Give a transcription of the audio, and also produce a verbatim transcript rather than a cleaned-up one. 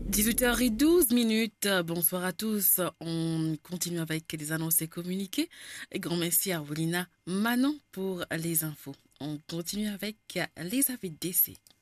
dix-huit heures douze minutes. Bonsoir à tous. On continue avec les annonces et communiqués. Et grand merci à Rolina Manon pour les infos. On continue avec les avis de décès.